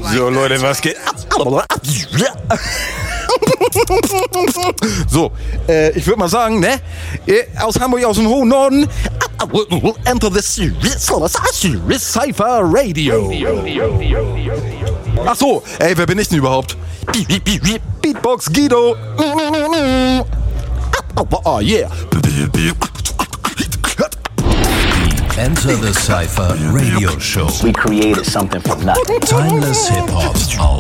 So, Leute, was geht? So, ich würde mal sagen, ne? Aus Hamburg, aus dem hohen Norden. Enter the Serious Cypher Radio. Ach so, ey, wer bin ich denn überhaupt? Beatbox Guido. Oh, yeah. Enter the Cypher Radio Show. We created something from nothing. Timeless Hip-Hop